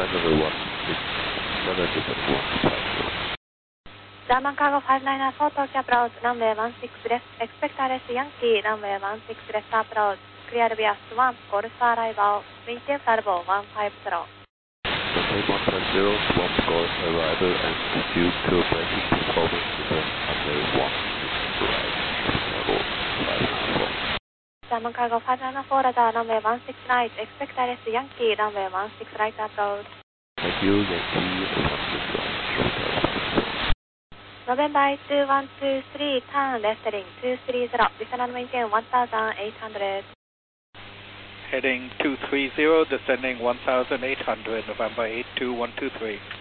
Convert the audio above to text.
number 1, German Cargo 594 Tokyo approach, runway 16 left, expect RS Yankee, runway 16 left approach, clear via 1, Golf arrival, maintain turbo 150. Runway 150, Swamp Golf arrival and due to basic performance return runway 16 right, turbo 594. German Cargo 594 radar, runway 16 right, expect RS Yankee, runway 16 right approach. Thank you, Yankee 16 right, November 2123, turn left heading 230, descend maintain 1800. Heading 230, descending 1800, November 82123.